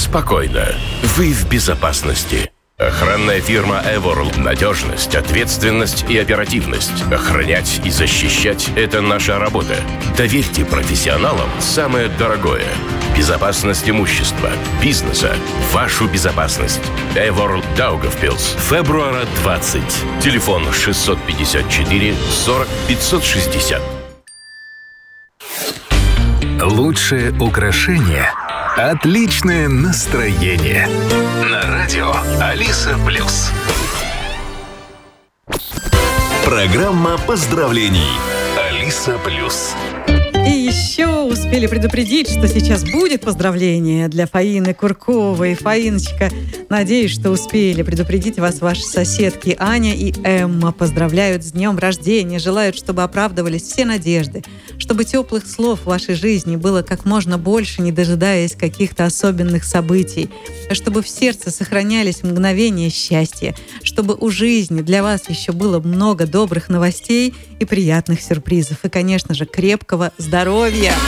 Спокойно. Вы в безопасности. Охранная фирма Эворл. Надежность, ответственность и оперативность. Охранять и защищать – это наша работа. Доверьте профессионалам самое дорогое. Безопасность имущества, бизнеса, вашу безопасность. Эворл Даугавпилс. Фебруара 20. Телефон 654 40 560. Лучшее украшение – отличное настроение. На радио Алиса Плюс. Программа поздравлений Алиса Плюс. И еще успели предупредить, что сейчас будет поздравление для Фаины Курковой. Фаиночка, надеюсь, что успели предупредить вас ваши соседки Аня и Эмма. Поздравляют с днем рождения, желают, чтобы оправдывались все надежды, чтобы теплых слов в вашей жизни было как можно больше, не дожидаясь каких-то особенных событий, чтобы в сердце сохранялись мгновения счастья, чтобы у жизни для вас еще было много добрых новостей и приятных сюрпризов. И, конечно же, крепкого здоровья.